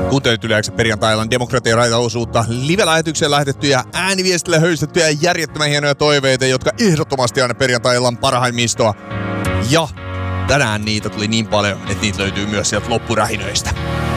Kuuntelit yleensä perjantai-illan Demokratian raitaosuutta, live-lähetykseen lähetettyjä, ääniviestillä höystettyjä ja järjettömän hienoja toiveita, jotka ehdottomasti aina perjantai-illan parhaimmistoa. Ja tänään niitä tuli niin paljon, että niitä löytyy myös sieltä loppurähinöistä.